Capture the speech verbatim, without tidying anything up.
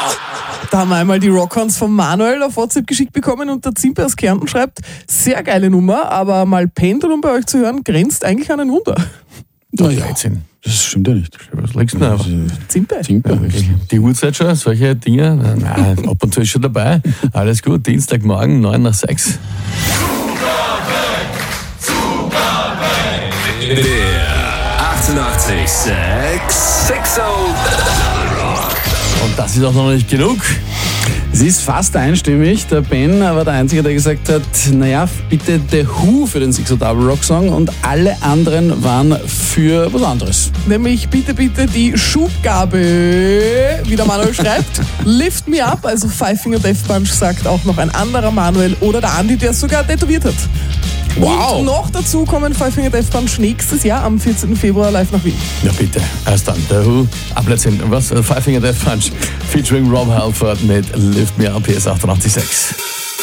Da haben wir einmal die Rockhorns von Manuel auf WhatsApp geschickt bekommen und der Zimper aus Kärnten schreibt, sehr geile Nummer, aber mal Pendulum bei euch zu hören, grenzt eigentlich an ein Wunder. Na ja, das stimmt ja nicht. Was legst du denn einfach? Zimper. Zimper. Die Uhrzeit schon, solche Dinge? Nein, ab und zu ist schon dabei. Alles gut, Dienstagmorgen, neun nach sechs. Der achtundachtzig sechs Sexo Und das ist auch noch nicht genug. Es ist fast einstimmig. Der Ben war der Einzige, der gesagt hat, naja, bitte The Who für den Sixo Double Rock Song und alle anderen waren für was anderes. Nämlich bitte, bitte die Schubgabe, wie der Manuel schreibt. Lift Me Up, also Five Finger Death Punch, sagt auch noch ein anderer Manuel oder der Andi, der es sogar tätowiert hat. Wow. Und noch dazu kommen Five Finger Death Punch nächstes Jahr am vierzehnten Februar live nach Wien. Ja bitte, erst dann. The Who, Abletzin, was? Five Finger Death Punch featuring Rob Halford mit Lift Me Up, P S achtundachtzig Komma sechs.